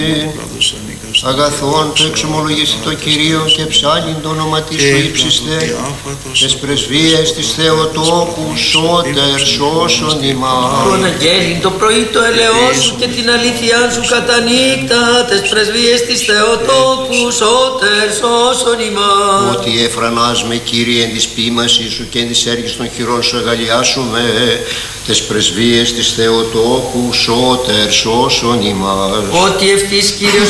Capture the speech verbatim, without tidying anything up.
αγαθόν το εξομολογήσει το Κυρίο και ψάλιν το όνομα της σου ύψιστε, τες πρεσβείες της Θεοτόκου σώτερ σώσον ημάς. Τον αγγέλιν το πρωί το ελαιό σου και την αλήθειά σου κατά νύχτα, τες πρεσβείες της Θεοτόκου σώτερ σώσον ημάς. Ότι εφρανάς με Κύριε εν της ποίημασής σου και εν της έργης των χειρών σου αγαλιάσουμε, τες πρεσβείες της Θεοτόκου σώτερ σώσον ημάς. Ότι ευτής Κύριος